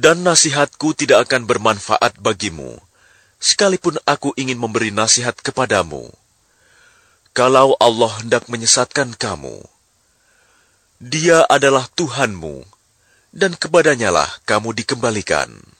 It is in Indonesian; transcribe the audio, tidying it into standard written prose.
Dan nasihatku tidak akan bermanfaat bagimu, sekalipun aku ingin memberi nasihat kepadamu. Kalau Allah hendak menyesatkan kamu, Dia adalah Tuhanmu, dan kepadanyalah kamu dikembalikan.